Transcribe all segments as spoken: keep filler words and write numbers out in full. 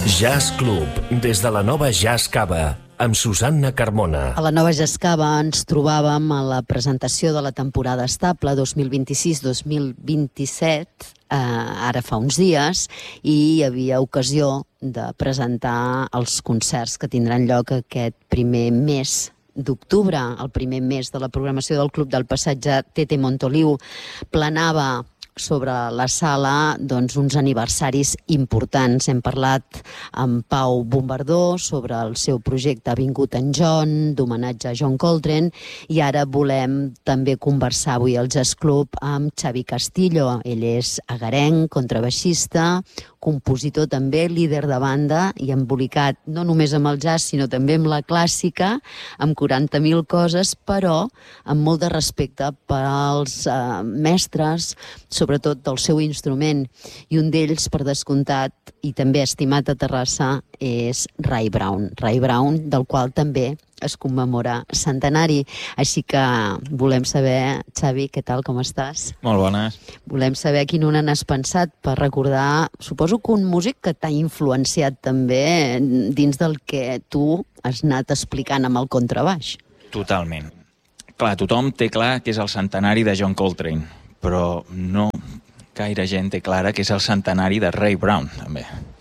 Jazz Club, des de la nova Jazz Cava, amb Susanna Carmona. A la nova Jazz Cava ens trobàvem a la presentació de la temporada estable dos mil vint-i-sis dos mil vint-i-set, eh, ara fa uns dies, i hi havia ocasió de presentar els concerts que tindran lloc aquest primer mes d'octubre, el primer mes de la programació del Club del Passatge Tete Montoliu. Planava sobre la sala doncs, uns aniversaris importants. Hem parlat amb Pau Bombardó sobre el seu projecte Vingut en John, d'homenatge a John Coltrane, i ara volem també conversar avui al Jazz Club amb Xavi Castillo. Ell és agarenc, contrabaixista, compositor també, líder de banda i embolicat no només amb el jazz sinó també amb la clàssica, amb quaranta mil coses, però amb molt de respecte pels eh, mestres, sobretot del seu instrument, i un d'ells, per descomptat, i també estimat a Terrassa, és Ray Brown. Ray Brown, del qual també es commemora centenari. Així que volem saber, Xavi, què tal, com estàs? Molt bones. Volem saber quin una n'has pensat per recordar, suposo que un músic que t'ha influenciat també dins del que tu has anat explicant amb el contrabaix. Totalment. Clar, tothom té clar que és el centenari de John Coltrane, però no gaire gent té clara que és el centenari de Ray Brown, també.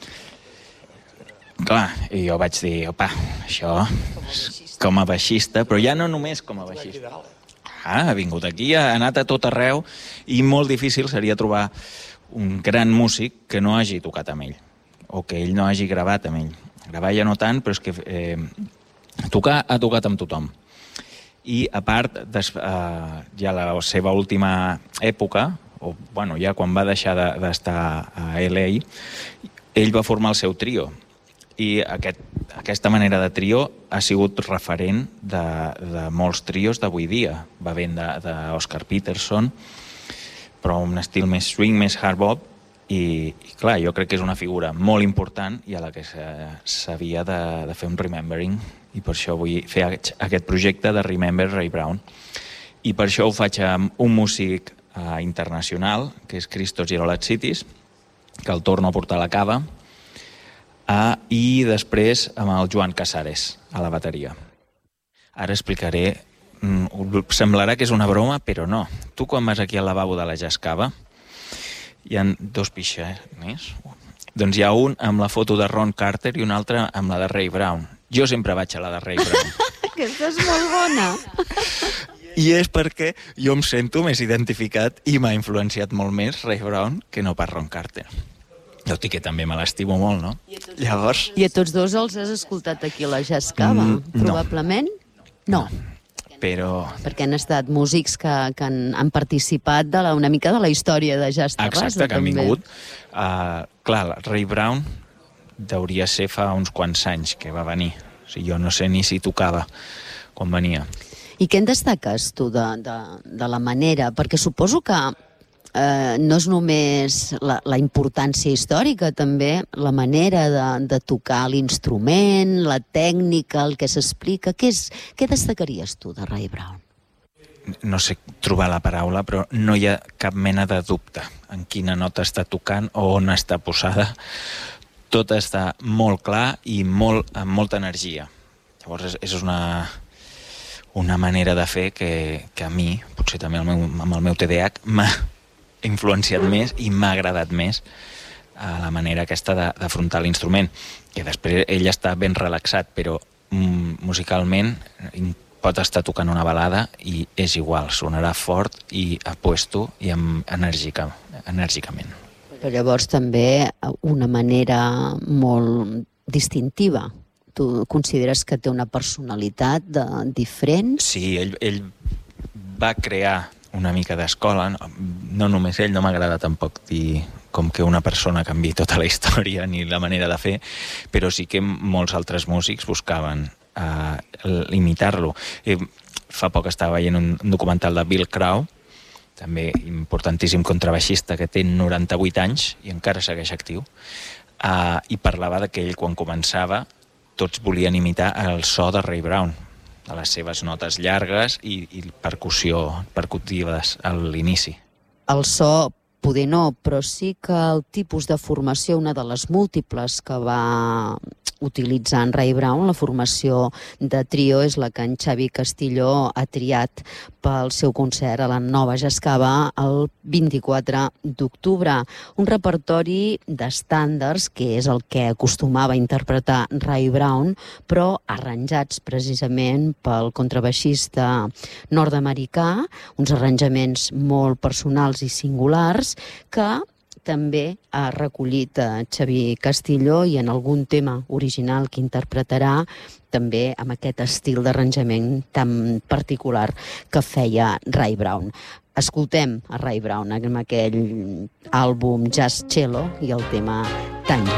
Clar, i jo vaig dir, opa, això com a baixista, però ja no només com a baixista. Ah, ha vingut aquí, ha anat a tot arreu, i molt difícil seria trobar un gran músic que no hagi tocat amb ell, o que ell no hagi gravat amb ell. Gravar ja no tant, però és que eh, tocar ha tocat amb tothom. I a part, des, eh, ja la seva última època, o bueno, ja quan va deixar d'estar a L A, ell va formar el seu trio. I aquest, aquesta manera de trio ha sigut referent de, de molts trios d'avui dia. Va ben d'Oscar Peterson, però un estil més swing, més hard bop, i, i clar, jo crec que és una figura molt important i a la que s'havia de, de fer un remembering, i per això vull fer aquest projecte de Remember Ray Brown. I per això ho faig amb un músic eh, internacional, que és Christos Girolatsidis, que el torno a portar a la cava, Ah, i després amb el Joan Casares a la bateria. Ara explicaré, semblarà que és una broma, però no. Tu quan vas aquí al lavabo de la Jazz Cava hi ha dos pixaners, doncs hi ha un amb la foto de Ron Carter i un altre amb la de Ray Brown. Jo sempre vaig a la de Ray Brown. Aquesta és molt bona. I és perquè jo em sento més identificat i m'ha influenciat molt més Ray Brown que no pas Ron Carter. Tot i que també me l'estimo molt, no? I Llavors... I a tots dos els has escoltat aquí a la Jazz Cava, mm, no. Probablement? No. no. Però... Perquè han estat músics que, que han, han participat de la, una mica de la història de Jazz Terrassa. Exacte, que han també. vingut. Uh, clar, Ray Brown deuria ser fa uns quants anys que va venir. O sigui, jo no sé ni si tocava quan venia. I què en destaques tu de, de, de la manera? Perquè suposo que Eh, no és només la, la importància històrica, també la manera de, de tocar l'instrument, la tècnica, el que s'explica. Què, és, què destacaries tu de Ray Brown? No sé trobar la paraula, però no hi ha cap mena de dubte en quina nota està tocant o on està posada. Tot està molt clar i molt, amb molta energia. Llavors és, és una... una manera de fer que, que a mi, potser també el meu, amb el meu T D A H, m'ha influenciat més i m'ha agradat més a la manera aquesta d'afrontar l'instrument. Que després ell està ben relaxat, però mm, musicalment pot estar tocant una balada i és igual, sonarà fort i apuesto i amb enèrgica, enèrgicament. Però llavors també una manera molt distintiva. Tu consideres que té una personalitat de, diferent? Sí, ell, ell va crear una mica d'escola, no, no només ell, no m'agrada tampoc dir com que una persona canvi tota la història ni la manera de fer, però sí que molts altres músics buscaven uh, imitar-lo. I fa poc estava veient un documental de Bill Crow, també importantíssim contrabaixista, que té noranta-vuit anys i encara segueix actiu, uh, i parlava de que ell quan començava tots volien imitar el so de Ray Brown, de les seves notes llargues i, i percussió, percutives a l'inici. El so poder no, però sí que el tipus de formació, una de les múltiples que va utilitzar en Ray Brown, la formació de trio, és la que en Xavi Castillo ha triat pel seu concert a la Nova Jazz Cava el vint-i-quatre d'octubre. Un repertori d'estàndards, que és el que acostumava a interpretar Ray Brown, però arranjats precisament pel contrabaixista nord-americà, uns arranjaments molt personals i singulars que també ha recollit Xavi Castillo i en algun tema original que interpretarà també amb aquest estil d'arranjament tan particular que feia Ray Brown. Escoltem a Ray Brown amb aquell àlbum Jazz Cello i el tema Tango.